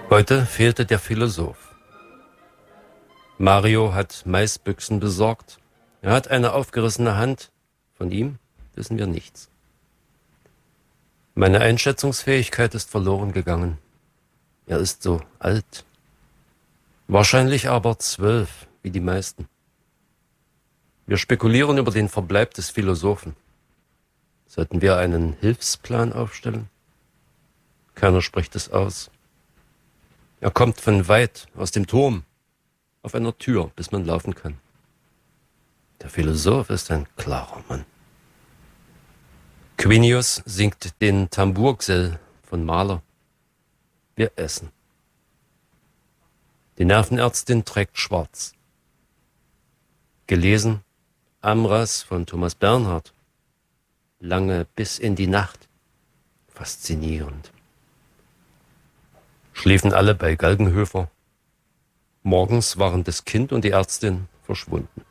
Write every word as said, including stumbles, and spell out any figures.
Heute fehlte der Philosoph. Mario hat Maisbüchsen besorgt. Er hat eine aufgerissene Hand. Von ihm wissen wir nichts. Meine Einschätzungsfähigkeit ist verloren gegangen. Er ist so alt. Wahrscheinlich aber zwölf, wie die meisten. Wir spekulieren über den Verbleib des Philosophen. Sollten wir einen Hilfsplan aufstellen? Keiner spricht es aus. Er kommt von weit, aus dem Turm, auf einer Tür, bis man laufen kann. Der Philosoph ist ein klarer Mann. Quinius singt den Tambourgsell von Mahler. Wir essen. Die Nervenärztin trägt schwarz. Gelesen Amras von Thomas Bernhard. Lange bis in die Nacht. Faszinierend. Schliefen alle bei Galgenhöfer. Morgens waren das Kind und die Ärztin verschwunden.